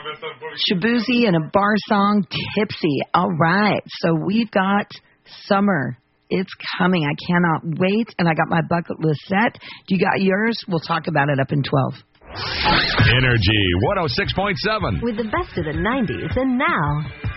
Shabuzi and a bar song, Tipsy. All right, so we've got summer. It's coming. I cannot wait, and I got my bucket list set. You got yours? We'll talk about it up in 12. Energy 106.7. With the best of the 90s and now.